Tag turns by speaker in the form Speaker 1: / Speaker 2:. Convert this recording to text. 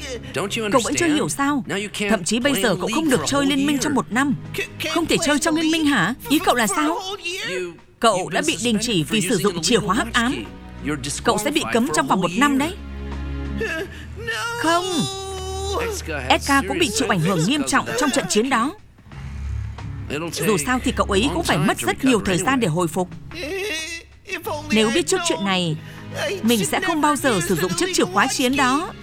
Speaker 1: Cậu vẫn chưa hiểu sao? Thậm chí bây giờ cậu không được chơi liên minh trong 1 năm. Không thể chơi trong liên minh hả? Ý cậu là sao? Cậu đã bị đình chỉ vì sử dụng chìa khóa hắc ám. Cậu sẽ bị cấm trong vòng 1 năm đấy. Không, Edgar cũng bị chịu ảnh hưởng nghiêm trọng trong trận chiến đó. Dù sao thì cậu ấy cũng phải mất rất nhiều thời gian để hồi phục. Nếu biết trước chuyện này, mình sẽ không bao giờ sử dụng chiếc chìa khóa chiến đó.